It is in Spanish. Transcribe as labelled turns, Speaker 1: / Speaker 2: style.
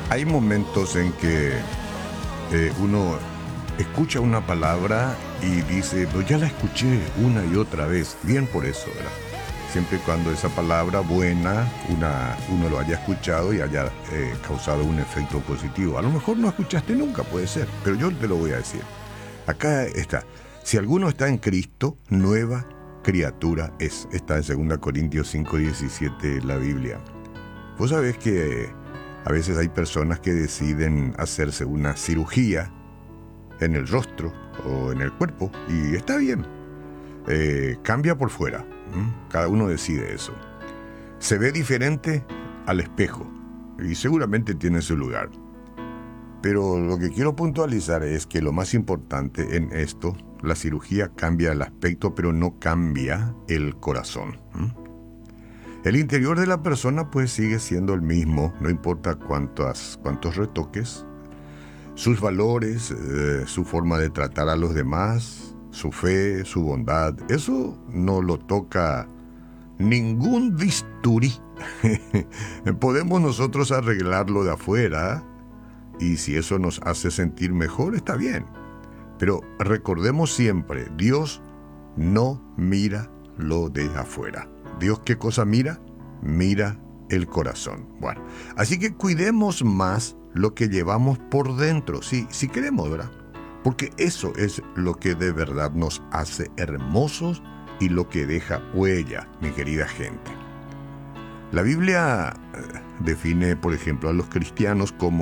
Speaker 1: Hay momentos en que uno escucha una palabra y dice, pues ya la escuché una y otra vez. Bien por eso, ¿verdad? Siempre y cuando esa palabra buena, uno lo haya escuchado y haya causado un efecto positivo. A lo mejor no escuchaste nunca, puede ser, pero yo te lo voy a decir. Acá está. Si alguno está en Cristo, nueva criatura es. Está en 2 Corintios 5:17 la Biblia. Vos sabés que a veces hay personas que deciden hacerse una cirugía en el rostro o en el cuerpo y está bien. Cambia por fuera. Cada uno decide eso. Se ve diferente al espejo y seguramente tiene su lugar. Pero lo que quiero puntualizar es que lo más importante en esto, la cirugía cambia el aspecto, pero no cambia el corazón. El interior de la persona pues sigue siendo el mismo, no importa cuántos retoques, sus valores, su forma de tratar a los demás, su fe, su bondad, eso no lo toca ningún bisturí. Podemos nosotros arreglarlo de afuera y si eso nos hace sentir mejor, está bien. Pero recordemos siempre, Dios no mira lo de afuera. ¿Dios qué cosa mira? Mira el corazón. Bueno, así que cuidemos más lo que llevamos por dentro, si queremos, ¿verdad? Porque eso es lo que de verdad nos hace hermosos y lo que deja huella, mi querida gente. La Biblia define, por ejemplo, a los cristianos como